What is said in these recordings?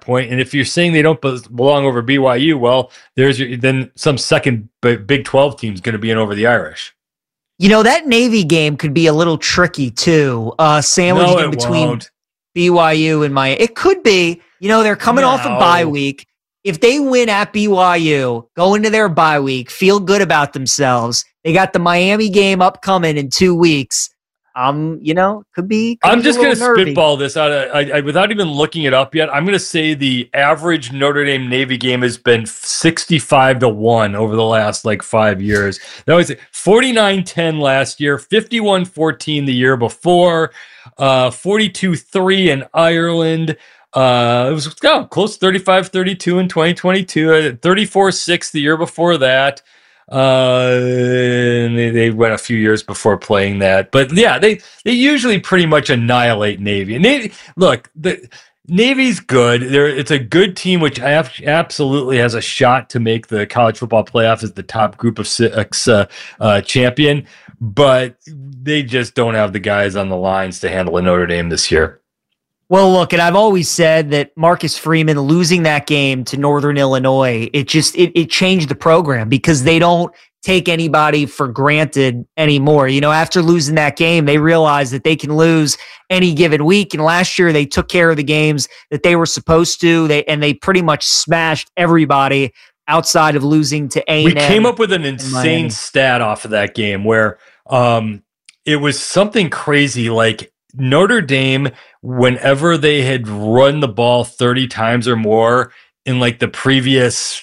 point. And if you're saying they don't belong over BYU, well, then some second Big 12 team is going to be in over the Irish. That Navy game could be a little tricky too. Sandwiched in between BYU and Miami. It could be. They're coming off a bye week. If they win at BYU, go into their bye week, feel good about themselves. They got the Miami game upcoming in 2 weeks. Could be. I'm just going to spitball this out without even looking it up yet. I'm going to say the average Notre Dame Navy game has been 65-1 over the last 5 years. That was 49-10 last year, 51-14 the year before, 42-3 in Ireland. It was close to 35-32 in 2022, 34-6 the year before that. And they went a few years before playing that. But yeah, they usually pretty much annihilate Navy. The Navy's good. It's a good team, which absolutely has a shot to make the college football playoff as the top group of 6 champion. But they just don't have the guys on the lines to handle a Notre Dame this year. Well, look, and I've always said that Marcus Freeman losing that game to Northern Illinois, it changed the program because they don't take anybody for granted anymore. After losing that game, they realized that they can lose any given week. And last year, they took care of the games that they were supposed to. They pretty much smashed everybody outside of losing to A&M. We came up with an insane stat off of that game where it was something crazy like Notre Dame, whenever they had run the ball 30 times or more in the previous,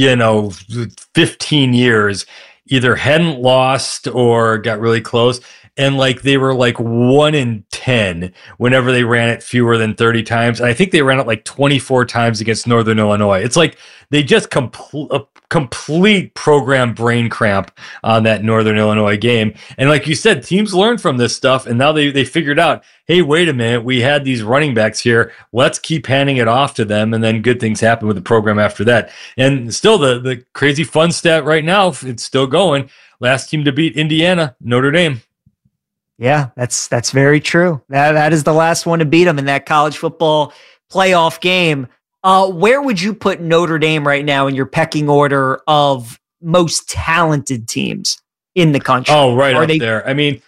15 years, either hadn't lost or got really close. And they were 1 in 10 whenever they ran it fewer than 30 times. And I think they ran it 24 times against Northern Illinois. It's they just complete program brain cramp on that Northern Illinois game. And like you said, teams learn from this stuff. And now they figured out, hey, wait a minute, we had these running backs here. Let's keep handing it off to them. And then good things happen with the program after that. And still the crazy fun stat right now, it's still going. Last team to beat Indiana, Notre Dame. Yeah, that's very true. That is the last one to beat them in that college football playoff game. Where would you put Notre Dame right now in your pecking order of most talented teams in the country? Oh, right up there. I mean,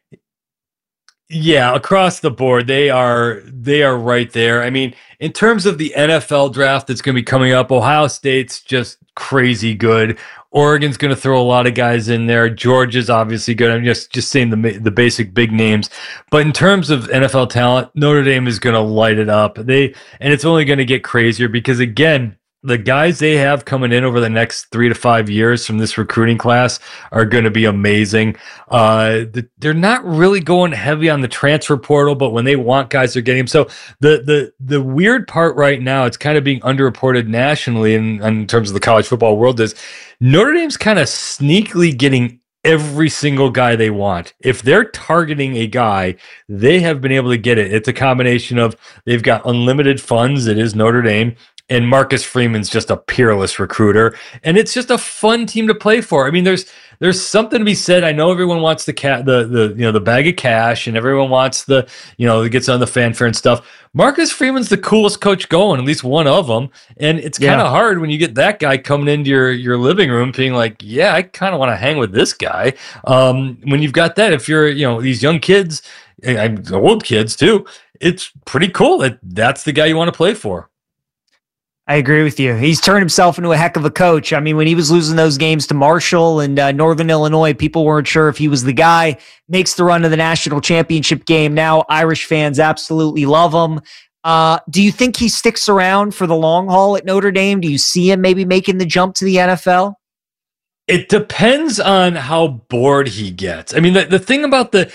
yeah, across the board, they are right there. I mean, in terms of the NFL draft that's going to be coming up, Ohio State's just crazy good. Oregon's going to throw a lot of guys in there. Georgia's obviously good. I'm just saying the basic big names. But in terms of NFL talent, Notre Dame is going to light it up. And it's only going to get crazier because, again, the guys they have coming in over the next 3 to 5 years from this recruiting class are going to be amazing. They're not really going heavy on the transfer portal, but when they want guys, they're getting them. So the weird part right now, it's kind of being underreported nationally in terms of the college football world, is Notre Dame's kind of sneakily getting every single guy they want. If they're targeting a guy, they have been able to get it. It's a combination of they've got unlimited funds. It is Notre Dame. And Marcus Freeman's just a peerless recruiter, and it's just a fun team to play for. I mean, there's something to be said. I know everyone wants the bag of cash, and everyone wants it gets on the fanfare and stuff. Marcus Freeman's the coolest coach going, at least one of them, and it's kind of hard when you get that guy coming into your living room, being like, yeah, I kind of want to hang with this guy. When you've got that, if you're these young kids, old kids too, it's pretty cool that's the guy you want to play for. I agree with you. He's turned himself into a heck of a coach. I mean, when he was losing those games to Marshall and Northern Illinois, people weren't sure if he was the guy. Makes the run to the national championship game. Now Irish fans absolutely love him. Do you think he sticks around for the long haul at Notre Dame? Do you see him maybe making the jump to the NFL? It depends on how bored he gets. I mean, the thing about the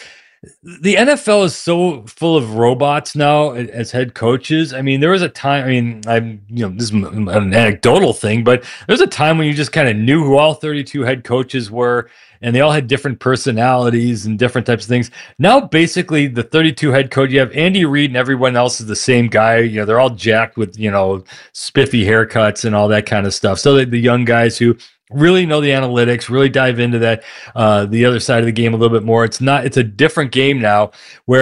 NFL is so full of robots now as head coaches. I mean, there was a time, this is an anecdotal thing, but there was a time when you just kind of knew who all 32 head coaches were, and they all had different personalities and different types of things. Now, basically, the 32 head coach, you have Andy Reid and everyone else is the same guy. They're all jacked with, spiffy haircuts and all that kind of stuff. So the young guys who really know the analytics, really dive into that, the other side of the game a little bit more. It's a different game now where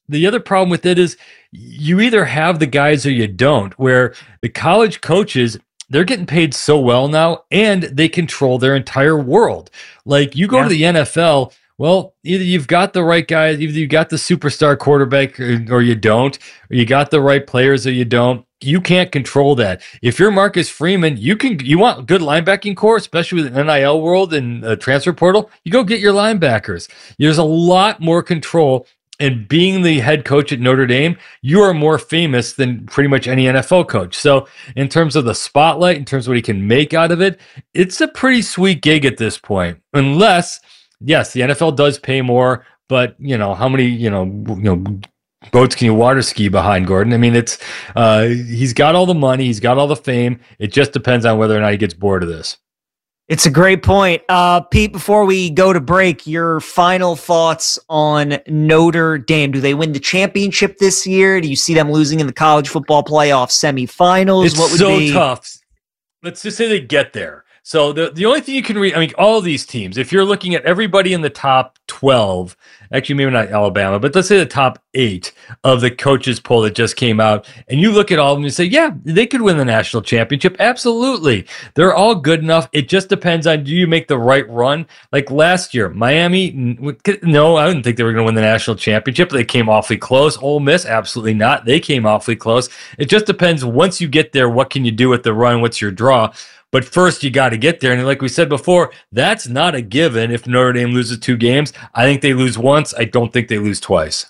the other problem with it is you either have the guys or you don't, where the college coaches, they're getting paid so well now and they control their entire world. Like you go to the NFL, well, either you've got the right guys, either you got the superstar quarterback or you don't, or you got the right players or you don't. You can't control that. If you're Marcus Freeman, you want good linebacking core, especially with the NIL world and transfer portal, you go get your linebackers. There's a lot more control. And being the head coach at Notre Dame, you are more famous than pretty much any NFL coach. So in terms of the spotlight, in terms of what he can make out of it, it's a pretty sweet gig at this point. Unless, yes, the NFL does pay more, but how many, boats can you water ski behind, Gordon? I mean, he's got all the money, he's got all the fame. It just depends on whether or not he gets bored of this. It's a great point. Pete, before we go to break, your final thoughts on Notre Dame. Do they win the championship this year? Do you see them losing in the college football playoff semifinals? It's so tough. Let's just say they get there. So the only thing you can read, all of these teams, if you're looking at everybody in the top 12, actually maybe not Alabama, but let's say the top 8 of the coaches poll that just came out, and you look at all of them and say, yeah, they could win the national championship. Absolutely. They're all good enough. It just depends on, do you make the right run? Like last year, Miami, no, I didn't think they were going to win the national championship. They came awfully close. Ole Miss, absolutely not. They came awfully close. It just depends. Once you get there, what can you do with the run? What's your draw? But first, you got to get there. And like we said before, that's not a given if Notre Dame loses 2 games. I think they lose once. I don't think they lose twice.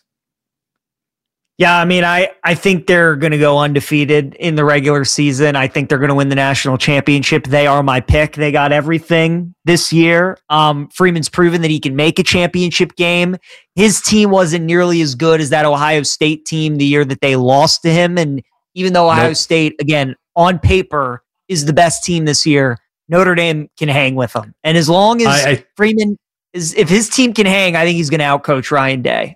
Yeah, I think they're going to go undefeated in the regular season. I think they're going to win the national championship. They are my pick. They got everything this year. Freeman's proven that he can make a championship game. His team wasn't nearly as good as that Ohio State team the year that they lost to him. And even though Ohio State, again, on paper, is the best team this year, Notre Dame can hang with them. And as long as Freeman if his team can hang, I think he's going to outcoach Ryan Day.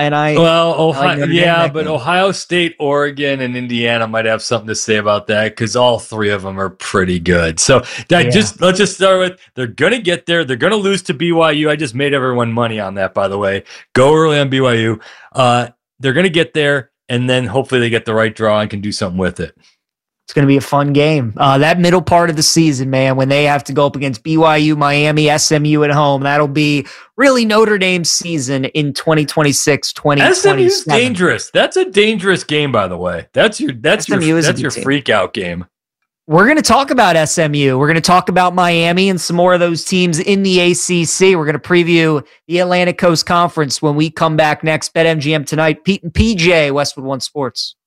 Ohio State, Oregon, and Indiana might have something to say about that because all 3 of them are pretty good. So let's just start with, they're going to get there. They're going to lose to BYU. I just made everyone money on that, by the way. Go early on BYU. They're going to get there, and then hopefully they get the right draw and can do something with it. It's going to be a fun game. That middle part of the season, man, when they have to go up against BYU, Miami, SMU at home, that'll be really Notre Dame's season in 2026, 2027. SMU's dangerous. That's a dangerous game, by the way. That's your freak out game. We're going to talk about SMU. We're going to talk about Miami and some more of those teams in the ACC. We're going to preview the Atlantic Coast Conference when we come back next. BetMGM tonight. Pete and PJ, Westwood One Sports.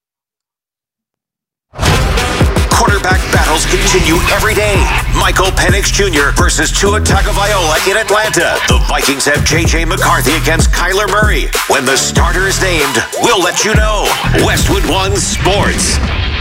Quarterback battles continue every day. Michael Penix Jr. versus Tua Tagovailoa in Atlanta. The Vikings have J.J. McCarthy against Kyler Murray. When the starter is named, we'll let you know. Westwood One Sports.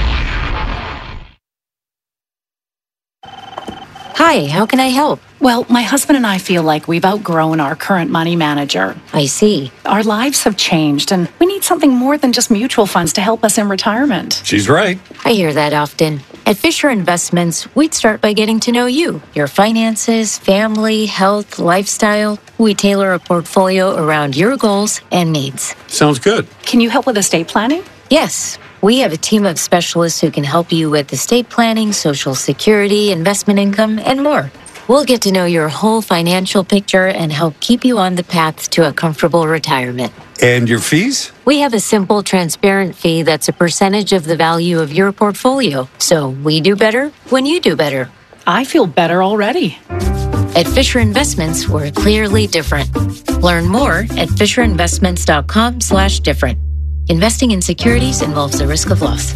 Hi, how can I help? Well, my husband and I feel like we've outgrown our current money manager. I see. Our lives have changed, and we need something more than just mutual funds to help us in retirement. She's right. I hear that often. At Fisher Investments, we'd start by getting to know you, your finances, family, health, lifestyle. We tailor a portfolio around your goals and needs. Sounds good. Can you help with estate planning? Yes. We have a team of specialists who can help you with estate planning, Social Security, investment income, and more. We'll get to know your whole financial picture and help keep you on the path to a comfortable retirement. And your fees? We have a simple, transparent fee that's a percentage of the value of your portfolio. So we do better when you do better. I feel better already. At Fisher Investments, we're clearly different. Learn more at FisherInvestments.com/different. Investing in securities involves the risk of loss.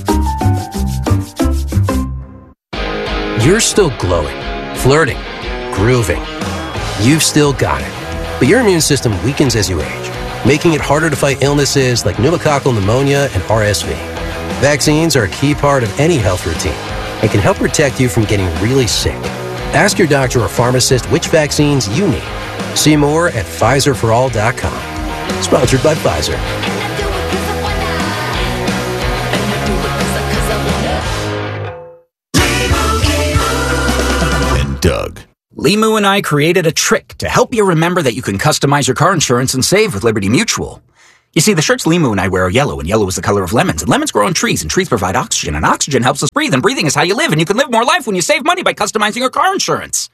You're still glowing, flirting, grooving. You've still got it. But your immune system weakens as you age, making it harder to fight illnesses like pneumococcal pneumonia and RSV. Vaccines are a key part of any health routine and can help protect you from getting really sick. Ask your doctor or pharmacist which vaccines you need. See more at PfizerForAll.com. Sponsored by Pfizer. Doug. Limu and I created a trick to help you remember that you can customize your car insurance and save with Liberty Mutual. You see, the shirts Limu and I wear are yellow, and yellow is the color of lemons. And lemons grow on trees, and trees provide oxygen, and oxygen helps us breathe, and breathing is how you live, and you can live more life when you save money by customizing your car insurance.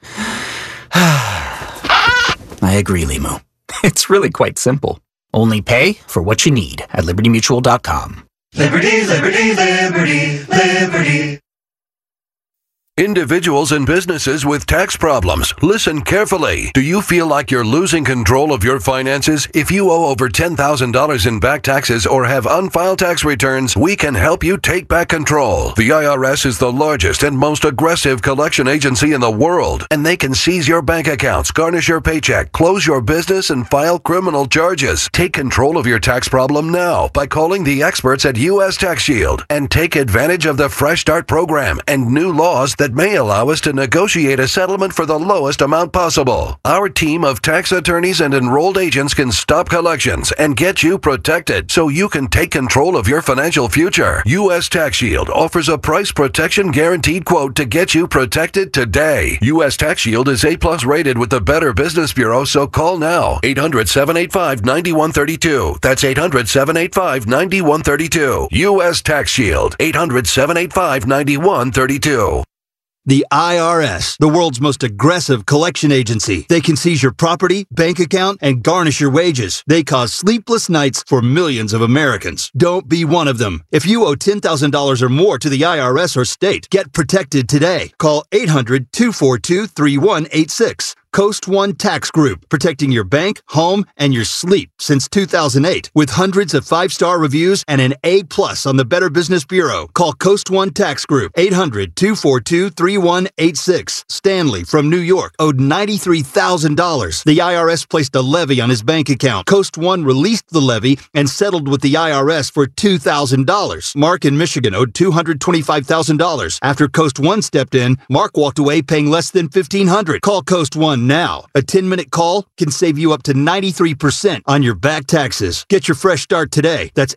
I agree, Limu. It's really quite simple. Only pay for what you need at LibertyMutual.com. Liberty, liberty, liberty, liberty. Individuals and businesses with tax problems, listen carefully. Do you feel like you're losing control of your finances? If you owe over $10,000 in back taxes or have unfiled tax returns, we can help you take back control. The IRS is the largest and most aggressive collection agency in the world, and they can seize your bank accounts, garnish your paycheck, close your business, and file criminal charges. Take control of your tax problem now by calling the experts at U.S. Tax Shield and take advantage of the Fresh Start program and new laws that may allow us to negotiate a settlement for the lowest amount possible. Our team of tax attorneys and enrolled agents can stop collections and get you protected so you can take control of your financial future. U.S. Tax Shield offers a price protection guaranteed quote to get you protected today. U.S. Tax Shield is A+ rated with the Better Business Bureau, so call now. 800-785-9132. That's 800-785-9132. U.S. Tax Shield. 800-785-9132. The IRS, the world's most aggressive collection agency. They can seize your property, bank account, and garnish your wages. They cause sleepless nights for millions of Americans. Don't be one of them. If you owe $10,000 or more to the IRS or state, get protected today. Call 800-242-3186. Coast One Tax Group, protecting your bank, home, and your sleep since 2008. With hundreds of 5-star reviews and an A+ on the Better Business Bureau. Call Coast One Tax Group, 800-242-3186. Stanley from New York owed $93,000. The IRS placed a levy on his bank account. Coast One released the levy and settled with the IRS for $2,000. Mark in Michigan owed $225,000. After Coast One stepped in, Mark walked away paying less than $1,500. Call Coast One now. A 10-minute call can save you up to 93% on your back taxes. Get your fresh start today. That's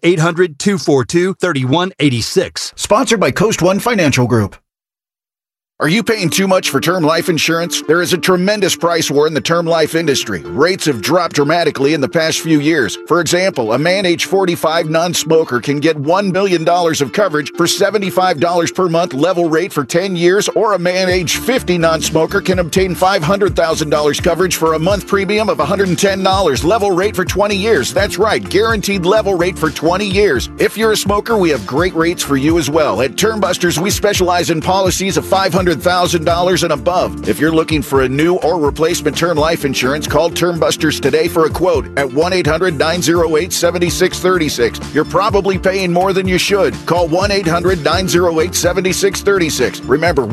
800-242-3186. Sponsored by Coast One Financial Group. Are you paying too much for term life insurance? There is a tremendous price war in the term life industry. Rates have dropped dramatically in the past few years. For example, a man age 45 non-smoker can get $1 million of coverage for $75 per month level rate for 10 years, or a man age 50 non-smoker can obtain $500,000 coverage for a month premium of $110 level rate for 20 years. That's right, guaranteed level rate for 20 years. If you're a smoker, we have great rates for you as well. At Term Busters, we specialize in policies of $500,000 and above. If you're looking for a new or replacement term life insurance, call Term Busters today for a quote at 1-800-908-7636. You're probably paying more than you should. Call 1-800-908-7636. Remember,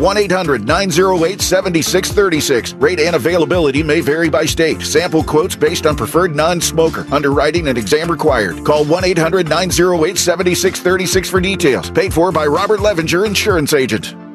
1-800-908-7636. Rate and availability may vary by state. Sample quotes based on preferred non-smoker. Underwriting and exam required. Call 1-800-908-7636 for details. Paid for by Robert Levenger, Insurance Agent.